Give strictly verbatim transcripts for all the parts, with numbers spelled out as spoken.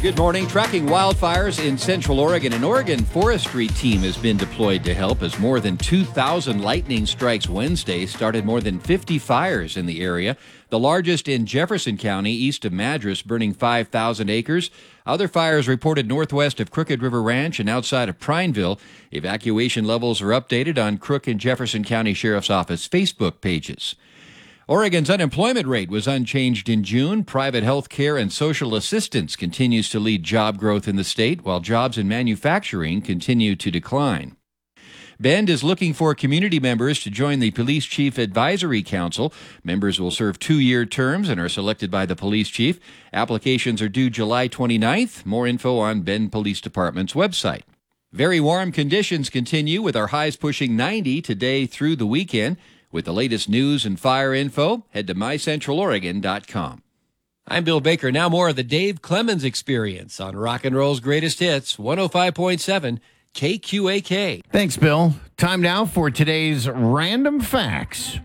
Good morning. Tracking wildfires in Central Oregon. An Oregon forestry team has been deployed to help as more than two thousand lightning strikes Wednesday started more than fifty fires in the area. The largest in Jefferson County, east of Madras, burning five thousand acres. Other fires reported northwest of Crooked River Ranch and outside of Prineville. Evacuation levels are updated on Crook and Jefferson County Sheriff's Office Facebook pages. Oregon's unemployment rate was unchanged in June. Private health care and social assistance continues to lead job growth in the state, while jobs in manufacturing continue to decline. Bend is looking for community members to join the Police Chief Advisory Council. Members will serve two-year terms and are selected by the police chief. Applications are due July twenty-ninth. More info on Bend Police Department's website. Very warm conditions continue with our highs pushing ninety today through the weekend. With the latest news and fire info, head to my central oregon dot com. I'm Bill Baker. Now more of the Dave Clemens Experience on Rock and Roll's Greatest Hits, one oh five point seven K Q A K. Thanks, Bill. Time now for today's Random Facts.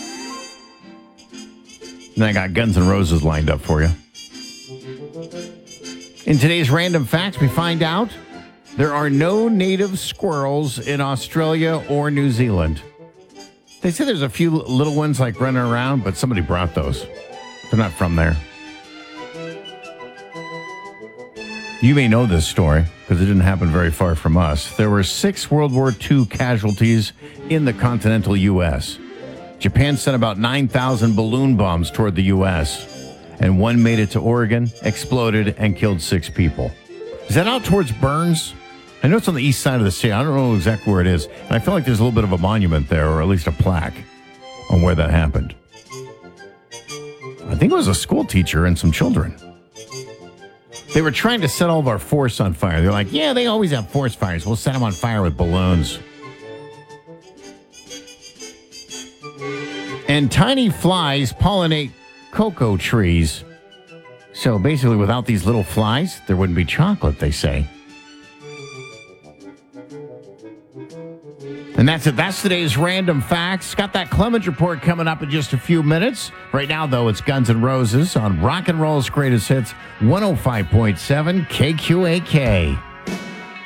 And I got Guns N' Roses lined up for you. In today's Random Facts, we find out there are no native squirrels in Australia or New Zealand. They say there's a few little ones like running around, but somebody brought those. They're not from there. You may know this story because it didn't happen very far from us. There were six World War Two casualties in the continental U S. Japan sent about nine thousand balloon bombs toward the U S, and one made it to Oregon, exploded, and killed six people. Is that out towards Burns? I know it's on the east side of the state. I don't know exactly where it is. And I feel like there's a little bit of a monument there, or at least a plaque on where that happened. I think it was a school teacher and some children. They were trying to set all of our forests on fire. They're like, yeah, they always have forest fires. We'll set them on fire with balloons. And tiny flies pollinate cocoa trees. So basically, without these little flies, there wouldn't be chocolate, they say. And that's it. That's today's Random Facts. Got that Clemens Report coming up in just a few minutes. Right now, though, it's Guns N' Roses on Rock and Roll's Greatest Hits, one oh five point seven K Q A K.